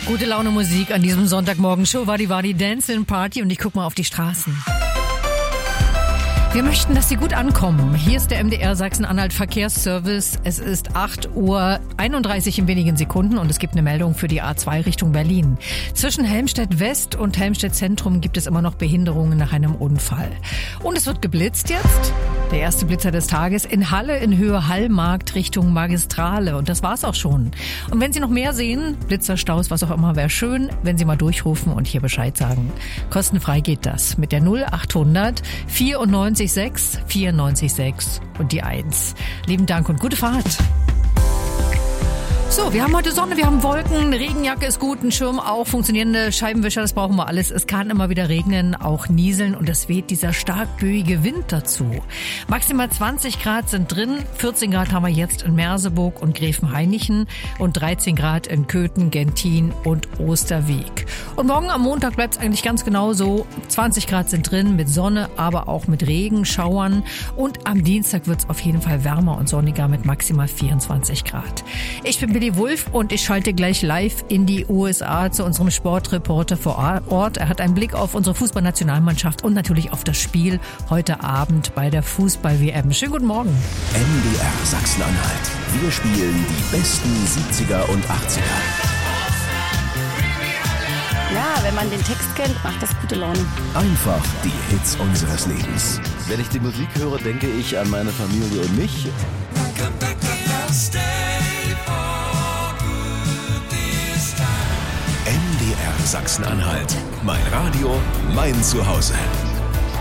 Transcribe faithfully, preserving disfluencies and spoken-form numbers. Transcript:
Gute Laune Musik an diesem Sonntagmorgen. Show Wadi Wadi Dancing Party und ich guck mal auf die Straßen. Wir möchten, dass Sie gut ankommen. Hier ist der M D R Sachsen-Anhalt Verkehrsservice. Es ist acht Uhr einunddreißig in wenigen Sekunden und es gibt eine Meldung für die A zwei Richtung Berlin. Zwischen Helmstedt West und Helmstedt Zentrum gibt es immer noch Behinderungen nach einem Unfall. Und es wird geblitzt jetzt. Der erste Blitzer des Tages in Halle in Höhe Hallmarkt Richtung Magistrale. Und das war's auch schon. Und wenn Sie noch mehr sehen, Blitzerstaus, was auch immer, wäre schön, wenn Sie mal durchrufen und hier Bescheid sagen. Kostenfrei geht das mit der null achthundert vierundneunzig sechs vierundneunzig sechs und die eins. Lieben Dank und gute Fahrt. So, wir haben heute Sonne, wir haben Wolken, eine Regenjacke ist gut, ein Schirm auch, funktionierende Scheibenwischer, das brauchen wir alles. Es kann immer wieder regnen, auch nieseln und es weht dieser stark böige Wind dazu. Maximal zwanzig Grad sind drin, vierzehn Grad haben wir jetzt in Merseburg und Gräfenhainichen und dreizehn Grad in Köthen, Gentin und Osterweg. Und morgen am Montag bleibt es eigentlich ganz genau so, zwanzig Grad sind drin mit Sonne, aber auch mit Regenschauern und am Dienstag wird es auf jeden Fall wärmer und sonniger mit maximal vierundzwanzig Grad. Ich bin Billy Wulff und ich schalte gleich live in die U S A zu unserem Sportreporter vor Ort. Er hat einen Blick auf unsere Fußballnationalmannschaft und natürlich auf das Spiel heute Abend bei der Fußball-W M. Schönen guten Morgen. M D R Sachsen-Anhalt. Wir spielen die besten siebziger und achtziger. Ja, wenn man den Text kennt, macht das gute Laune. Einfach die Hits unseres Lebens. Wenn ich die Musik höre, denke ich an meine Familie und mich. M D R Sachsen-Anhalt. Mein Radio, mein Zuhause.